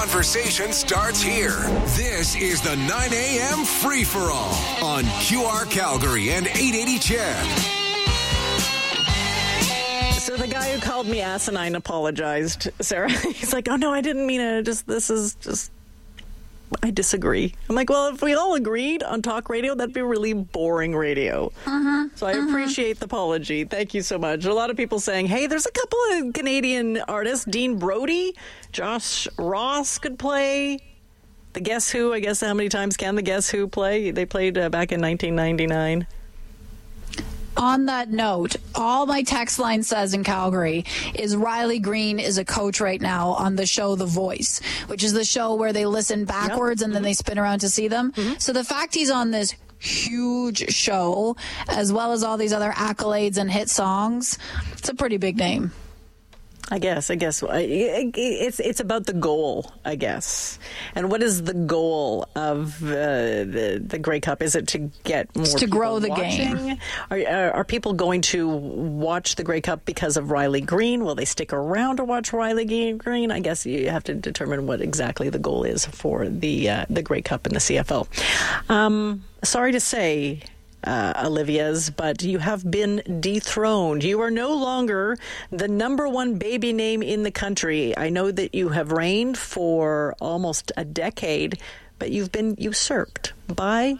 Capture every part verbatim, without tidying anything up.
Conversation starts here. This is the nine a.m. free-for-all on Q R Calgary and eight eighty C H E D. So the guy who called me asinine apologized, Sarah. He's like, oh, no, I didn't mean it. Just This is just... I disagree. I'm like, well, if we all agreed on talk radio, that'd be really boring radio. Uh-huh, so I uh-huh. appreciate the apology. Thank you so much. A lot of people saying, hey, there's a couple of Canadian artists. Dean Brody, Josh Ross could play. The Guess Who, I guess how many times can the Guess Who play? They played uh, back in nineteen ninety-nine. On that note, all my text line says in Calgary is Riley Green is a coach right now on the show The Voice, which is the show where they listen backwards yep. and then they spin around to see them. Mm-hmm. So the fact he's on this huge show, as well as all these other accolades and hit songs, it's a pretty big name. I guess, I guess it's it's about the goal, I guess. And what is the goal of uh, the the Grey Cup? Is it to get more it's to people grow the watching? game? Are, are are people going to watch the Grey Cup because of Riley Green? Will they stick around to watch Riley Green? I guess you have to determine what exactly the goal is for the uh, the Grey Cup and the C F L. Um, sorry to say, Uh, Olivia's, but you have been dethroned. You are no longer the number one baby name in the country. I know that you have reigned for almost a decade, but you've been usurped by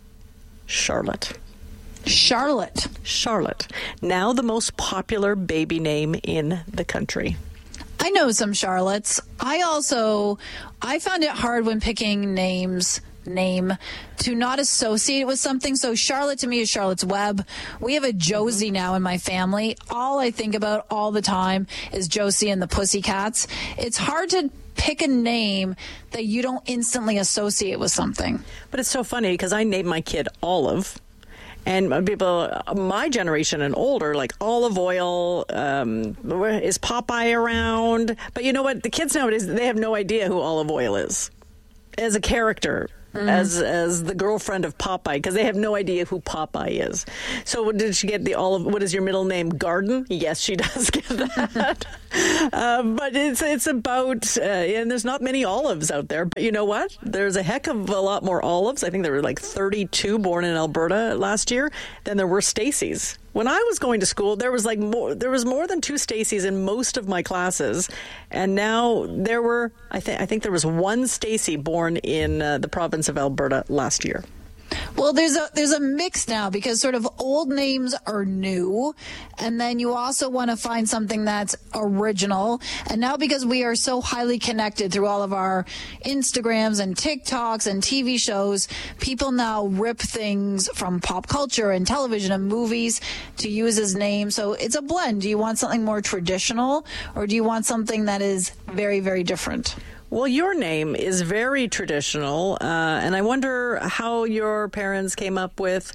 Charlotte. Charlotte. Charlotte. Now the most popular baby name in the country. I know some Charlottes. I also, I found it hard when picking names name to not associate with something. So Charlotte to me is Charlotte's Web. We have a Josie now in my family. All I think about all the time is Josie and the Pussycats. It's hard to pick a name that you don't instantly associate with something. But it's so funny because I named my kid Olive. And people, my generation and older, like Olive Oil, um, is Popeye around? But you know what? The kids nowadays, they have no idea who Olive Oil is as a character. Mm-hmm. As as the girlfriend of Popeye, because they have no idea who Popeye is. So did she get the olive? What is your middle name? Garden? Yes, she does get that. uh, but it's it's about, uh, and there's not many olives out there. But you know what? There's a heck of a lot more olives. I think there were like thirty-two born in Alberta last year than there were Stacys. When I was going to school, there was like more, there was more than two Stacys in most of my classes, and now there were I think I think there was one Stacy born in uh, the province of Alberta last year. Well, there's a there's a mix now because sort of old names are new, and then you also want to find something that's original. And now because we are so highly connected through all of our Instagrams and TikToks and T V shows, people now rip things from pop culture and television and movies to use as names. So it's a blend. Do you want something more traditional, or do you want something that is very, very different? Well, your name is very traditional, uh, and I wonder how your parents came up with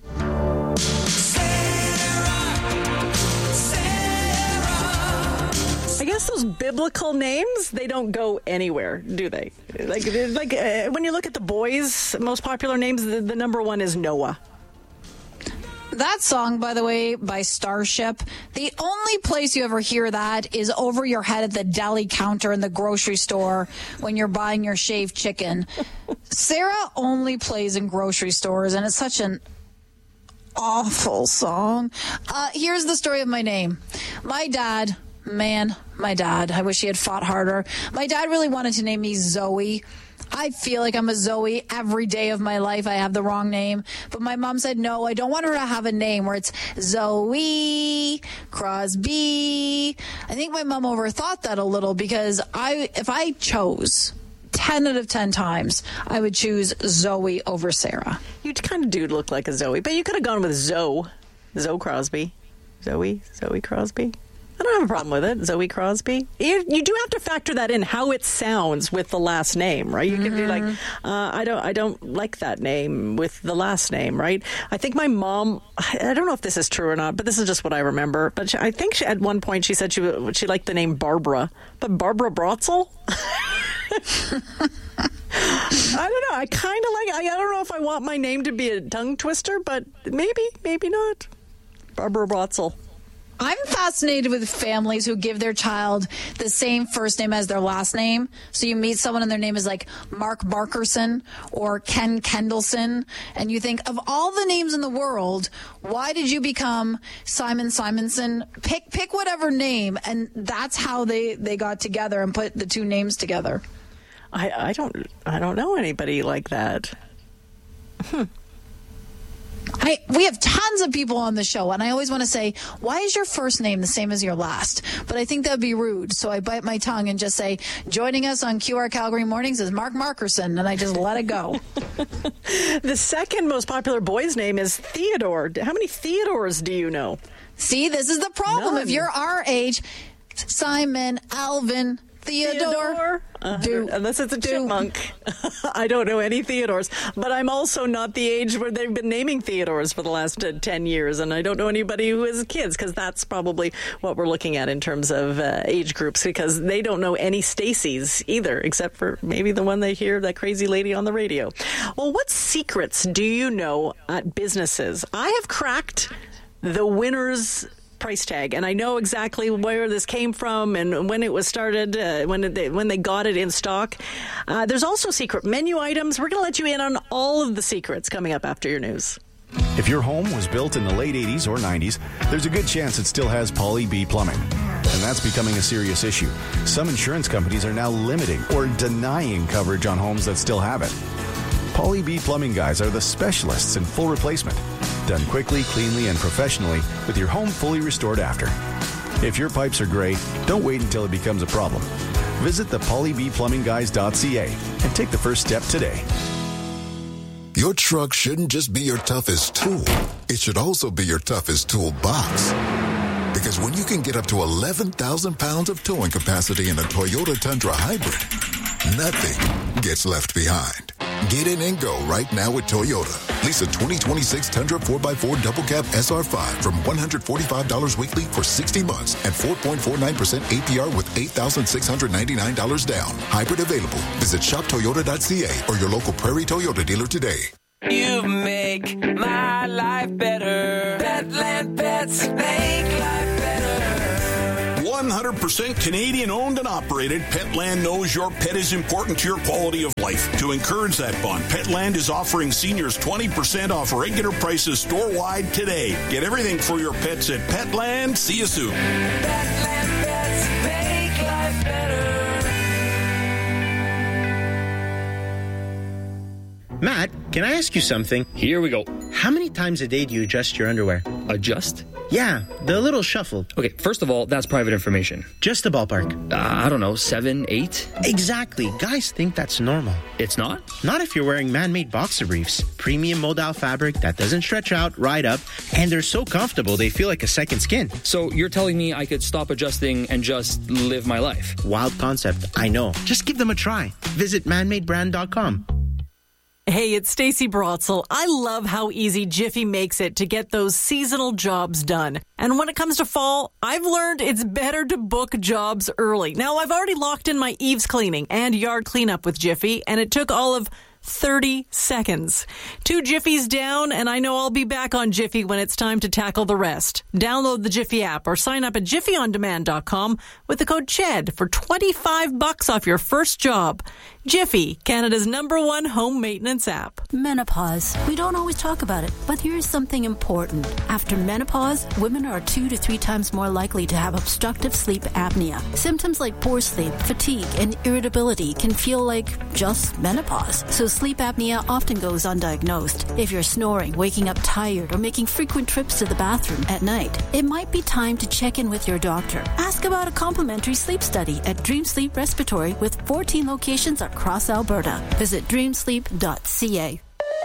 Sarah, Sarah. I guess those biblical names, they don't go anywhere, do they? Like, like uh, when you look at the boys' most popular names, the, the number one is Noah. That song, by the way, by Starship, the only place you ever hear that is over your head at the deli counter in the grocery store when you're buying your shaved chicken. Sarah only plays in grocery stores, and it's such an awful song. Uh, here's the story of my name. My dad, man, my dad, I wish he had fought harder. My dad really wanted to name me Zoe. I feel like I'm a Zoe every day of my life. I have the wrong name. But my mom said, no, I don't want her to have a name where it's Zoe Crosby. I think my mom overthought that a little because I, if I chose ten out of ten times, I would choose Zoe over Sarah. You kind of do look like a Zoe, but you could have gone with Zoe. Zoe Crosby. Zoe? Zoe Crosby? I don't have a problem with it, Zoe Crosby. You, you do have to factor that in, how it sounds with the last name, right? You mm-hmm. can be like, uh, I don't, I don't like that name with the last name, right? I think my mom, I don't know if this is true or not, but this is just what I remember. But she, I think she, at one point she said she she liked the name Barbara, but Barbara Brotzel. I don't know. I kind of like. I, I don't know if I want my name to be a tongue twister, but maybe, maybe not. Barbara Brotzel. I'm fascinated with families who give their child the same first name as their last name. So you meet someone and their name is like Mark Barkerson or Ken Kendallson, and you think, of all the names in the world, why did you become Simon Simonson? Pick pick whatever name, and that's how they, they got together and put the two names together. I, I don't I don't know anybody like that. Hmm. I, we have tons of people on the show, and I always want to say, why is your first name the same as your last? But I think that would be rude, so I bite my tongue and just say, joining us on Q R Calgary Mornings is Mark Markerson, and I just let it go. The second most popular boy's name is Theodore. How many Theodores do you know? See, this is the problem. None. If you're our age, Simon, Alvin, Theodore, Theodore? Uh, unless it's a chipmunk. I don't know any Theodores, but I'm also not the age where they've been naming Theodores for the last uh, ten years, and I don't know anybody who has kids, because that's probably what we're looking at in terms of uh, age groups, because they don't know any Stacys either, except for maybe the one they hear, that crazy lady on the radio. Well, what secrets do you know at businesses? I have cracked the winner's price tag, and I know exactly where this came from and when it was started, uh, when they when they got it in stock. Uh, there's also secret menu items. We're going to let you in on all of the secrets coming up after your news. If your home was built in the late eighties or nineties, there's a good chance it still has Pauly B Plumbing. And that's becoming a serious issue. Some insurance companies are now limiting or denying coverage on homes that still have it. Pauly B Plumbing guys are the specialists in full replacement. Done quickly, cleanly, and professionally with your home fully restored after. If your pipes are gray, don't wait until it becomes a problem. Visit the pauly b plumbing guys dot c a and take the first step today. Your truck shouldn't just be your toughest tool. It should also be your toughest toolbox. Because when you can get up to eleven thousand pounds of towing capacity in a Toyota Tundra Hybrid, nothing gets left behind. Get in and go right now with Toyota. Lease a twenty twenty-six Tundra four by four Double Cab S R five from one hundred forty-five dollars weekly for sixty months and four point four nine percent A P R with eight thousand six hundred ninety-nine dollars down. Hybrid available. Visit shop toyota dot c a or your local Prairie Toyota dealer today. You make my life better. Petland Pets make life better. one hundred percent Canadian owned and operated, Petland knows your pet is important to your quality of life. To encourage that bond, Petland is offering seniors twenty percent off regular prices store-wide today. Get everything for your pets at Petland. See you soon. Petland Pets make life better. Matt, can I ask you something? Here we go. How many times a day do you adjust your underwear? Adjust? Yeah, the little shuffle. Okay, first of all, that's private information. Just a ballpark. Uh, I don't know, seven, eight? Exactly. Guys think that's normal. It's not? Not if you're wearing man-made boxer briefs. Premium modal fabric that doesn't stretch out, ride up, and they're so comfortable they feel like a second skin. So you're telling me I could stop adjusting and just live my life? Wild concept, I know. Just give them a try. Visit man made brand dot com. Hey, it's Stacey Brotzel. I love how easy Jiffy makes it to get those seasonal jobs done. And when it comes to fall, I've learned it's better to book jobs early. Now, I've already locked in my eaves cleaning and yard cleanup with Jiffy, and it took all of thirty seconds. Two Jiffies down, and I know I'll be back on Jiffy when it's time to tackle the rest. Download the Jiffy app or sign up at jiffy on demand dot com with the code CHED for twenty-five bucks off your first job. Jiffy, Canada's number one home maintenance app. Menopause. We don't always talk about it, but here's something important. After menopause, women are two to three times more likely to have obstructive sleep apnea. Symptoms like poor sleep, fatigue, and irritability can feel like just menopause. So sleep apnea often goes undiagnosed. If you're snoring, waking up tired, or making frequent trips to the bathroom at night, it might be time to check in with your doctor. Ask about a complimentary sleep study at Dream Sleep Respiratory with fourteen locations across Alberta. Visit dream sleep dot c a.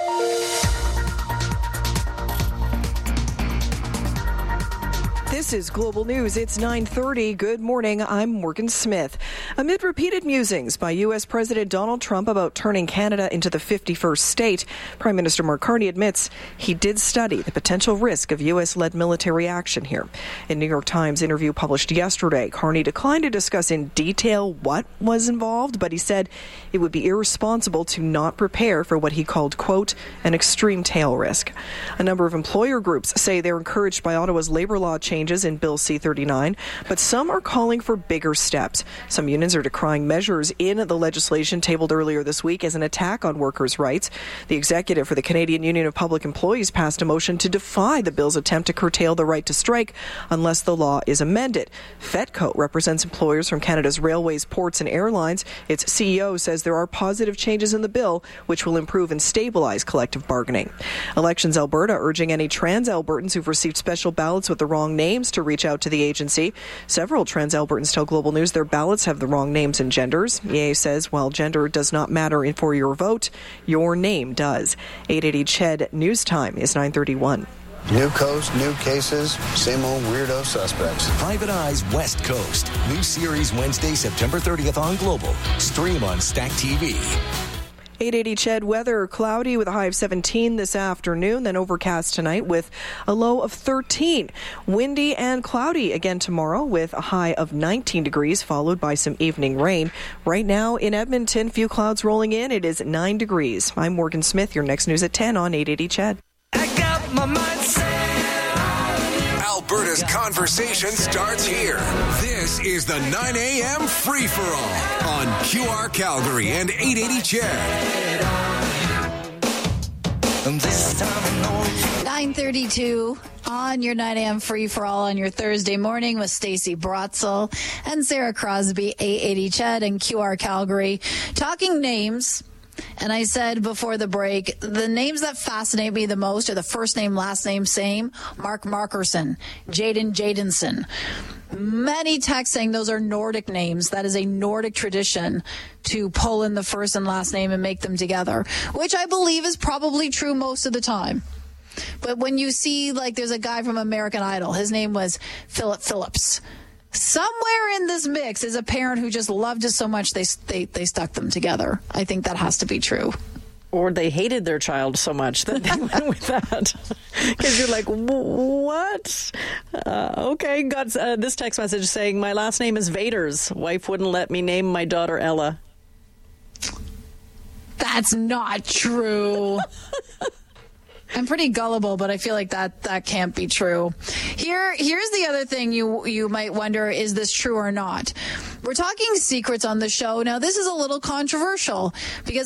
This is Global News. It's nine thirty. Good morning. I'm Morgan Smith. Amid repeated musings by U S. President Donald Trump about turning Canada into the fifty-first state, Prime Minister Mark Carney admits he did study the potential risk of U S-led military action here. In New York Times interview published yesterday, Carney declined to discuss in detail what was involved, but he said it would be irresponsible to not prepare for what he called, quote, an extreme tail risk. A number of employer groups say they're encouraged by Ottawa's labor law changes changes in Bill C thirty-nine, but some are calling for bigger steps. Some unions are decrying measures in the legislation tabled earlier this week as an attack on workers' rights. The executive for the Canadian Union of Public Employees passed a motion to defy the bill's attempt to curtail the right to strike unless the law is amended. FETCO represents employers from Canada's railways, ports, and airlines. Its C E O says there are positive changes in the bill which will improve and stabilize collective bargaining. Elections Alberta urging any trans Albertans who've received special ballots with the wrong names to reach out to the agency. Several trans Albertans tell Global News their ballots have the wrong names and genders. E A says while gender does not matter for your vote, your name does. eight eighty C H E D News Time is nine thirty-one. New coast, new cases, same old weirdo suspects. Private Eyes West Coast. New series Wednesday, September thirtieth on Global. Stream on Stack T V. eight eighty C H E D weather, cloudy with a high of seventeen this afternoon, then overcast tonight with a low of thirteen. Windy and cloudy again tomorrow with a high of nineteen degrees, followed by some evening rain. Right now in Edmonton, few clouds rolling in. It is nine degrees. I'm Morgan Smith. Your next news at ten on eight eighty C H E D. I got my mind set. Alberta's conversation starts here. This is the nine a.m. free-for-all on Q R Calgary and eight eighty C H E D. nine thirty-two on your nine a.m. free-for-all on your Thursday morning with Stacey Brotzel and Sarah Crosby, eight eighty C H E D and Q R Calgary. Talking names. And I said before the break, the names that fascinate me the most are the first name, last name, same. Mark Markerson, Jaden Jadenson. Many texts saying those are Nordic names. That is a Nordic tradition to pull in the first and last name and make them together, which I believe is probably true most of the time. But when you see, like, there's a guy from American Idol, his name was Philip Phillips. Somewhere in this mix is a parent who just loved it so much they, they they stuck them together. I think that has to be true. Or they hated their child so much that they went with that. Because you're like, what? Uh, okay, got uh, this text message saying, my last name is Vaders. Wife wouldn't let me name my daughter Ella. That's not true. I'm pretty gullible, but I feel like that that can't be true. Here, here's the other thing you you might wonder, is this true or not? We're talking secrets on the show. Now, this is a little controversial because